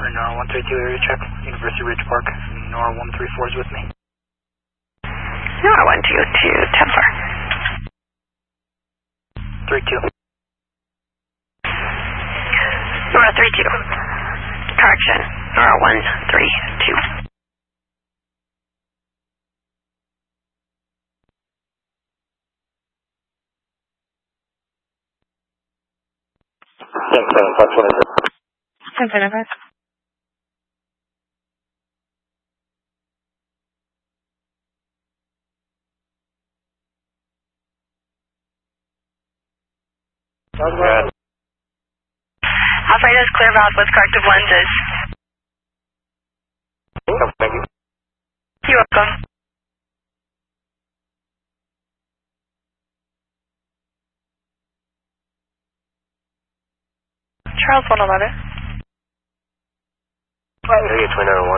NORA 132 area check. University Ridge Park. NORA 134 is with me. NORA 122, 10-4. 32. NORA 32. Correction. NORA 132. Thanks, 10-5. Alfredo's clear route with corrective lenses. Thank you. You're welcome. Charles 111. Area 2901.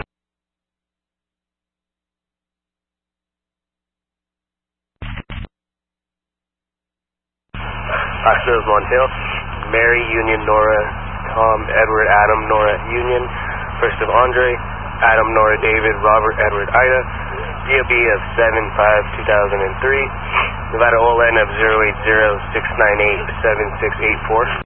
Oscars Montail, Mary Union Nora, Tom Edward Adam Nora Union, first of Andre, Adam Nora David Robert Edward Ida, DOB of 7/5/2003, Nevada OLN of 080-698-7684.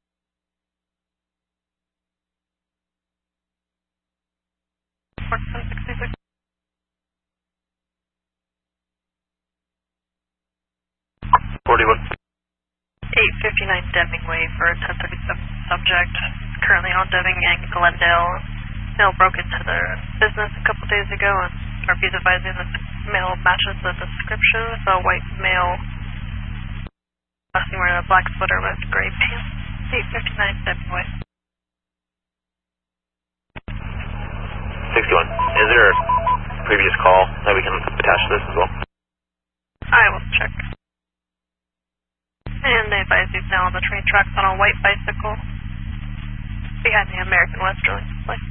$41. 859 Deming Way for a 1037 subject. Currently on Deming and Glendale. Mail broke into their business a couple days ago, and RP's advising the mail matches the description. It's a white male, wearing a black sweater with gray pants. 859 Deming Way. 61. Is there a previous call that we can attach to this as well? I will check. And they advise he's now on the train tracks on a white bicycle behind the American Westerly display.